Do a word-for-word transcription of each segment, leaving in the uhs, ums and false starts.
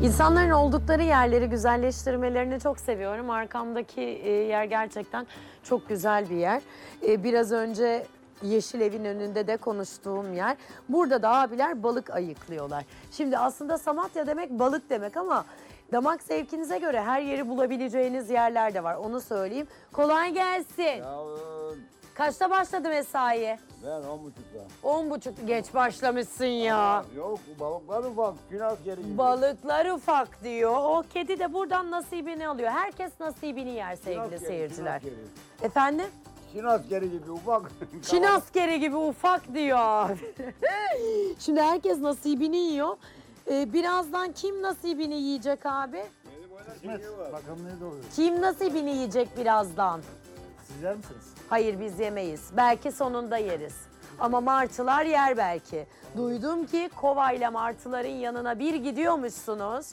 İnsanların oldukları yerleri güzelleştirmelerini çok seviyorum. Arkamdaki e, yer gerçekten çok güzel bir yer. E, biraz önce Yeşil Evin önünde de konuştuğum yer. Burada da abiler balık ayıklıyorlar. Şimdi aslında Samatya demek balık demek ama damak zevkinize göre her yeri bulabileceğiniz yerler de var. Onu söyleyeyim. Kolay gelsin. Yavrum Kaçta başladı mesai? ben on buçukta. On buçuk geç başlamışsın ya. Aa, yok balıklar ufak, Çin askeri gibi. Balıklar ufak diyor. O kedi de buradan nasibini alıyor. Herkes nasibini yer Çin sevgili askeri, seyirciler. Çin askeri. Efendim? Çin askeri gibi ufak. Çin askeri gibi ufak diyor abi. Şimdi herkes nasibini yiyor. Ee, birazdan kim nasibini yiyecek abi? Kısmet. Bakalım ne oluyor. Kim nasibini yiyecek birazdan? Siz yer misiniz? Hayır biz yemeyiz. Belki sonunda yeriz. Ama martılar yer belki. Duydum ki kovayla martıların yanına bir gidiyormuşsunuz.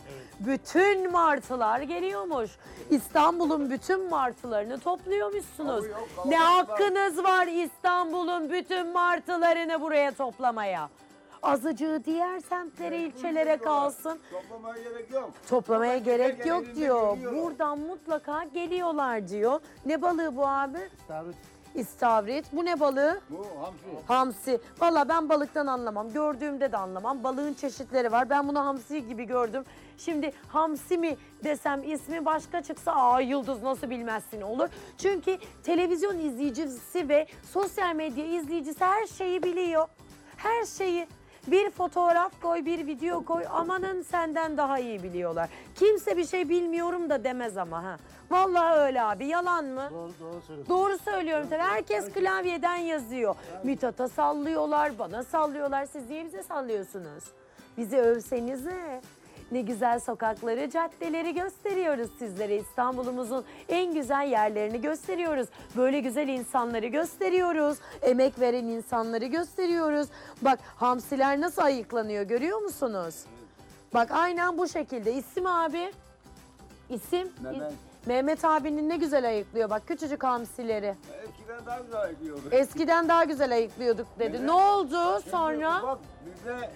Bütün martılar geliyormuş. İstanbul'un bütün martılarını topluyormuşsunuz. Abi yok, Ne kalabalık hakkınız var İstanbul'un bütün martılarını buraya toplamaya? Azıcığı diğer semtlere, ilçelere kalsın. Toplamaya gerek yok. Toplamaya gerek yok elinde diyor. geliyorlar. Buradan mutlaka geliyorlar diyor. Ne balığı bu abi? Davet. İstavrit. Bu ne balığı? Bu hamsi. Hamsi. Valla ben balıktan anlamam. Gördüğümde de anlamam. Balığın çeşitleri var. Ben bunu hamsi gibi gördüm. Şimdi hamsi mi desem ismi başka çıksa aa Yıldız nasıl bilmezsin olur. Çünkü televizyon izleyicisi ve sosyal medya izleyicisi her şeyi biliyor. Her şeyi. Bir fotoğraf koy, bir video koy. Amanın senden daha iyi biliyorlar. Kimse bir şey bilmiyorum da demez ama ha. Vallahi öyle abi. Yalan mı? Doğru, doğru söylüyorsun. Doğru söylüyorum tabii. Herkes klavyeden yazıyor. Mithat'a sallıyorlar, bana sallıyorlar. Siz niye bize sallıyorsunuz? Bizi övsenize. Ne güzel sokakları, caddeleri gösteriyoruz sizlere. İstanbul'umuzun en güzel yerlerini gösteriyoruz. Böyle güzel insanları gösteriyoruz. Emek veren insanları gösteriyoruz. Bak hamsiler nasıl ayıklanıyor görüyor musunuz? Bak aynen bu şekilde. İsim abi? İsim? Mehmet. Mehmet abinin ne güzel ayıklıyor bak küçücük hamsileri. Eskiden daha güzel gidiyordu. Eskiden daha güzel ayıklıyorduk dedi. Ne oldu sonra? Ufak bizde e,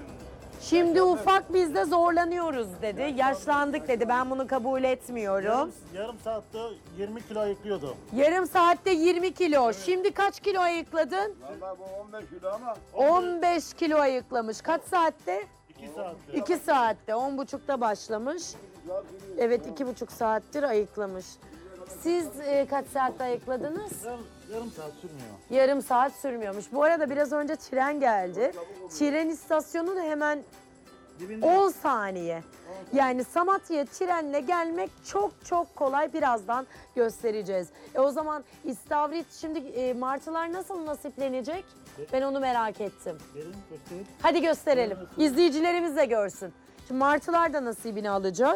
Şimdi ufak biz de zorlanıyoruz dedi. Yaşlandık dedi. Ben bunu kabul etmiyorum. Yarım, yarım saatte yirmi kilo ayıklıyordu. Yarım saatte yirmi kilo. Şimdi kaç kilo ayıkladın? vallahi bu on beş kilo ama on beş kilo ayıklamış. Kaç saatte? iki saatte. iki saatte. on buçukta başlamış. Evet iki buçuk saattir ayıklamış. Siz e, kaç saatte ayıkladınız? Yarım, yarım saat sürmüyor. Yarım saat sürmüyormuş. Bu arada biraz önce tren geldi. Tren istasyonu da hemen Dibinde. on saniye. Yani Samatya'ya trenle gelmek çok çok kolay. Birazdan göstereceğiz. E o zaman istavrit şimdi e, martılar nasıl nasiplenecek? Ben onu merak ettim. Gelin göstereyim. Hadi gösterelim. İzleyicilerimiz de görsün. Şimdi martılar da nasibini alacak.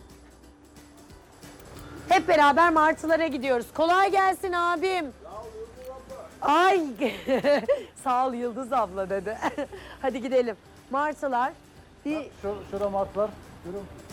Hep beraber martılara gidiyoruz. Kolay gelsin abim. Ay sağ ol Yıldız abla dedi. Hadi gidelim. Martılar bir Şu, şurada mat var. Görüyor musun?